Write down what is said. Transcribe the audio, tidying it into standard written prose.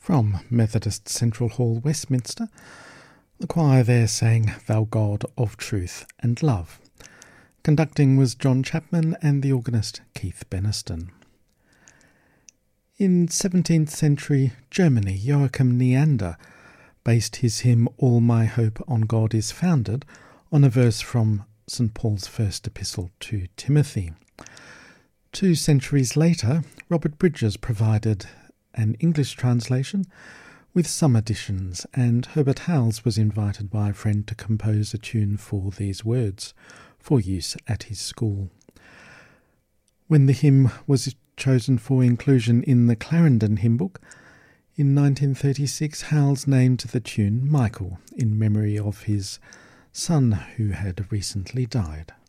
From Methodist Central Hall, Westminster, the choir there sang Thou God of Truth and Love. Conducting was John Chapman and the organist Keith Beniston. In 17th century Germany, Joachim Neander based his hymn All My Hope on God is Founded on a verse from St. Paul's first epistle to Timothy. 2 centuries later, Robert Bridges provided an English translation with some additions, and Herbert Howells was invited by a friend to compose a tune for these words for use at his school. When the hymn was chosen for inclusion in the Clarendon Hymn Book, in 1936 Howells named the tune Michael in memory of his son who had recently died.